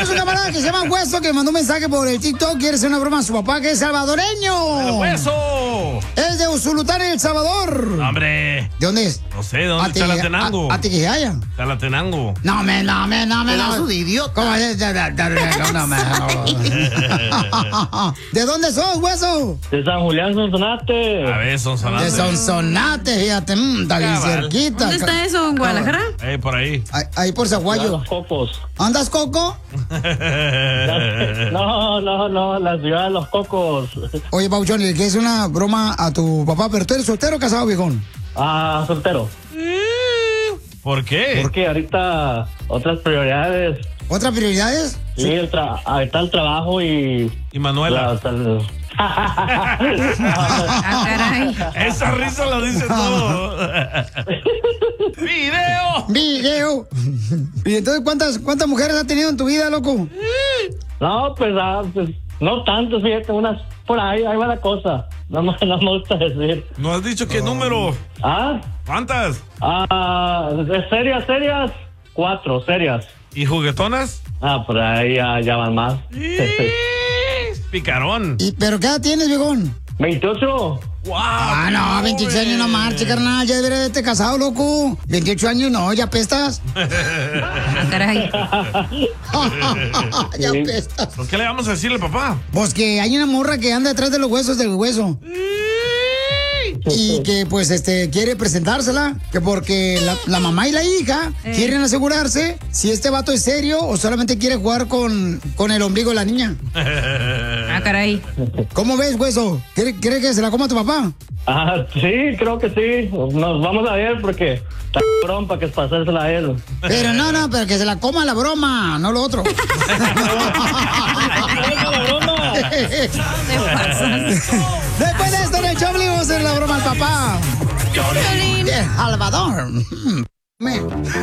Tenemos un camarada que se llama Hueso que mandó un mensaje por el TikTok. Quiere hacer una broma a su papá, que es salvadoreño. ¡El Hueso! Es de Usulután, El Salvador. ¡Hombre! ¿De dónde es? No sé, ¿de dónde está Chalatenango? ¿Atiquijaya? Chalatenango. No, Pedazo de idiota. ¿Cómo es? ¿De dónde sos, Hueso? De San Julián, Sonsonate. A ver, Sonsonate. De Sonsonate, fíjate, está bien cerquita. ¿Dónde está eso? ¿En Guadalajara? Por ahí. Ahí por Zaguayo. Los Cocos. ¿Andas, Coco? No, la ciudad de Los Cocos. Oye, Pauchón, ¿le quieres una broma a tu papá? ¿Pero tú eres soltero o casado, viejón? Ah, soltero. ¿Por qué? Porque ahorita otras prioridades. ¿Otras prioridades? Sí, ahorita el trabajo y... ¿Y Manuela? Ah, caray. Esa risa lo dice todo. ¡Video! ¿Y entonces cuántas mujeres has tenido en tu vida, loco? No, pues no tanto, fíjate, unas por ahí va la cosa. No me gusta decir. ¿No has dicho qué número? ¿Ah? ¿Cuántas? Serias, 4, serias. ¿Y juguetonas? Por ahí ya van más. Picarón. ¿Pero qué edad tienes, viejón? 28. ¡Wow! No, 28 años no marche, carnal. Ya deberías haberte casado, loco. 28 años no, ya pestas. Ah, caray. Ya pestas. ¿Por qué le vamos a decirle, papá? Pues que hay una morra que anda detrás de los huesos del hueso. Y que pues quiere presentársela, que porque la mamá y la hija quieren asegurarse si este vato es serio o solamente quiere jugar con el ombligo de la niña. Ah, caray. ¿Cómo ves, hueso? ¿Cree que se la coma tu papá? Sí, creo que sí. Nos vamos a ver porque está cabrón para que pasársela a él. Pero pero que se la coma la broma, no lo otro. Después de esto en el show le vamos a hacer la broma al papá. Salvador.